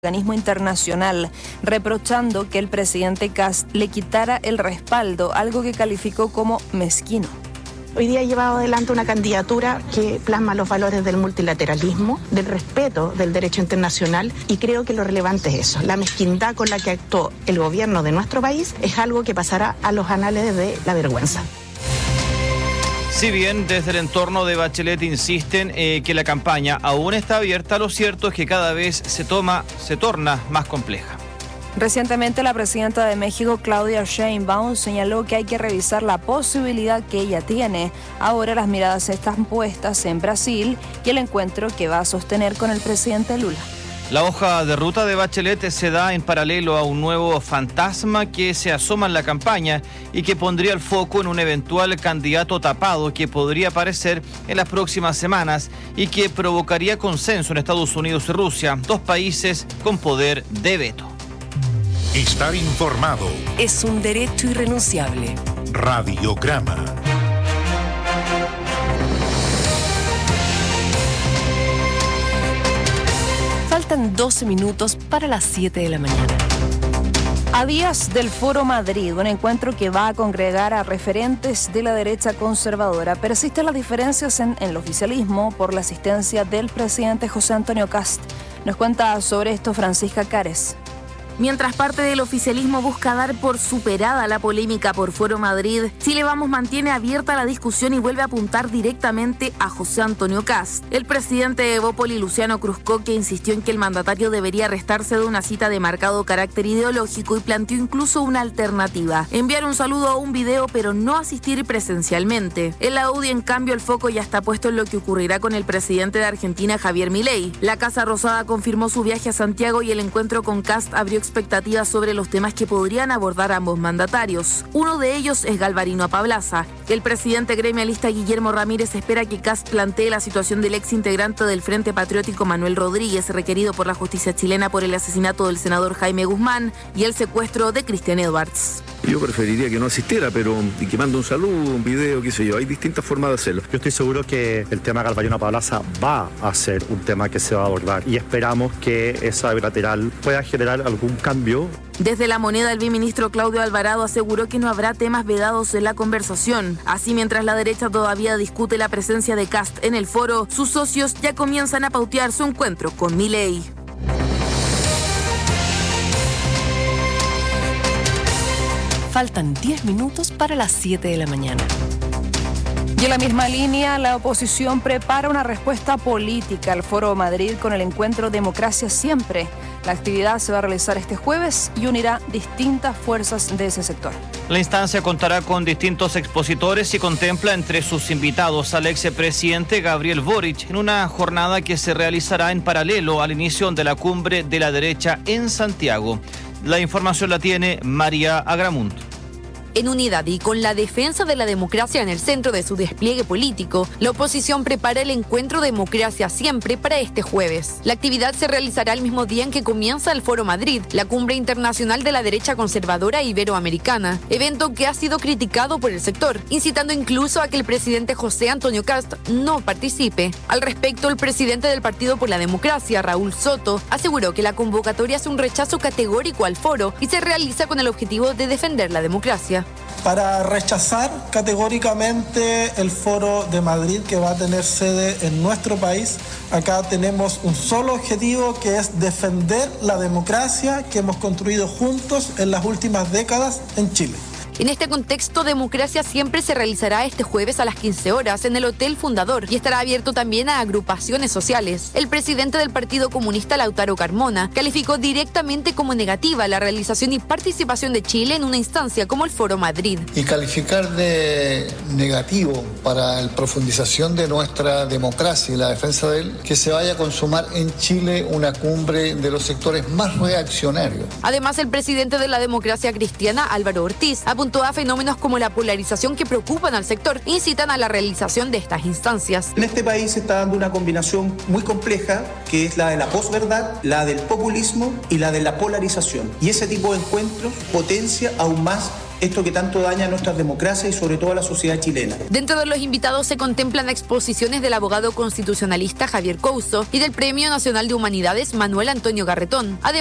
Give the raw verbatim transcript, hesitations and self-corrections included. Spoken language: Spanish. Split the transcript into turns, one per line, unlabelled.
organismo internacional, reprochando que el presidente Kast le quitara el respaldo, algo que calificó como mezquino.
Hoy día ha llevado adelante una candidatura que plasma los valores del multilateralismo, del respeto del derecho internacional, y creo que lo relevante es eso. La mezquindad con la que actuó el gobierno de nuestro país es algo que pasará a los anales de la vergüenza.
Si bien desde el entorno de Bachelet insisten eh, que la campaña aún está abierta, lo cierto es que cada vez se toma, se torna más compleja.
Recientemente la presidenta de México, Claudia Sheinbaum, señaló que hay que revisar la posibilidad que ella tiene. Ahora las miradas están puestas en Brasil y el encuentro que va a sostener con el presidente Lula.
La hoja de ruta de Bachelet se da en paralelo a un nuevo fantasma que se asoma en la campaña y que pondría el foco en un eventual candidato tapado que podría aparecer en las próximas semanas y que provocaría consenso en Estados Unidos y Rusia, dos países con poder de veto.
Estar informado
es un derecho irrenunciable.
Radiograma.
Faltan doce minutos para las siete de la mañana.
A días del Foro Madrid, un encuentro que va a congregar a referentes de la derecha conservadora, persisten las diferencias en, en el oficialismo por la asistencia del presidente José Antonio Kast. Nos cuenta sobre esto Francisca Cares.
Mientras parte del oficialismo busca dar por superada la polémica por Foro Madrid, Chile Vamos mantiene abierta la discusión y vuelve a apuntar directamente a José Antonio Kast. El presidente de Evópoli, Luciano Cruzcoque, insistió en que el mandatario debería restarse de una cita de marcado carácter ideológico y planteó incluso una alternativa: enviar un saludo o un video, pero no asistir presencialmente. En la U D I, en cambio, el foco ya está puesto en lo que ocurrirá con el presidente de Argentina, Javier Milei. La Casa Rosada confirmó su viaje a Santiago y el encuentro con Kast abrió expectativas sobre los temas que podrían abordar ambos mandatarios. Uno de ellos es Galvarino Apablaza. El presidente gremialista Guillermo Ramírez espera que Kast plantee la situación del ex integrante del Frente Patriótico Manuel Rodríguez, requerido por la justicia chilena por el asesinato del senador Jaime Guzmán y el secuestro de Cristian Edwards.
Yo preferiría que no asistiera, pero y que mande un saludo, un video, qué sé yo. Hay distintas formas de hacerlo.
Yo estoy seguro que el tema Galvarino Apablaza va a ser un tema que se va a abordar y esperamos que esa bilateral pueda generar algún cambio.
Desde La Moneda, el viceministro Claudio Alvarado aseguró que no habrá temas vedados en la conversación. Así, mientras la derecha todavía discute la presencia de Kast en el foro, sus socios ya comienzan a pautear su encuentro con Milei.
Faltan diez minutos para las siete de la mañana.
Y en la misma línea, la oposición prepara una respuesta política al Foro Madrid con el encuentro Democracia Siempre. La actividad se va a realizar este jueves y unirá distintas fuerzas de ese sector.
La instancia contará con distintos expositores y contempla entre sus invitados al expresidente Gabriel Boric en una jornada que se realizará en paralelo al inicio de la cumbre de la derecha en Santiago. La información la tiene María Agramunt.
En unidad y con la defensa de la democracia en el centro de su despliegue político, la oposición prepara el encuentro Democracia Siempre para este jueves. La actividad se realizará el mismo día en que comienza el Foro Madrid, la cumbre internacional de la derecha conservadora iberoamericana, evento que ha sido criticado por el sector, incitando incluso a que el presidente José Antonio Kast no participe. Al respecto, el presidente del Partido por la Democracia, Raúl Soto, aseguró que la convocatoria es un rechazo categórico al foro y se realiza con el objetivo de defender la democracia.
Para rechazar categóricamente el Foro de Madrid, que va a tener sede en nuestro país. Acá tenemos un solo objetivo, que es defender la democracia que hemos construido juntos en las últimas décadas en Chile.
En este contexto, Democracia Siempre se realizará este jueves a las quince horas en el Hotel Fundador y estará abierto también a agrupaciones sociales. El presidente del Partido Comunista, Lautaro Carmona, calificó directamente como negativa la realización y participación de Chile en una instancia como el Foro Madrid.
Y calificar de negativo para la profundización de nuestra democracia y la defensa de él, que se vaya a consumar en Chile una cumbre de los sectores más reaccionarios.
Además, el presidente de la Democracia Cristiana, Álvaro Ortiz, apuntó a fenómenos como la polarización que preocupan al sector e incitan a la realización de estas instancias.
En este país se está dando una combinación muy compleja, que es la de la posverdad, la del populismo y la de la polarización. Y ese tipo de encuentros potencia aún más esto que tanto daña a nuestras democracias y sobre todo a la sociedad chilena.
Dentro de los invitados se contemplan exposiciones del abogado constitucionalista Javier Couso y del Premio Nacional de Humanidades Manuel Antonio Garretón. Además,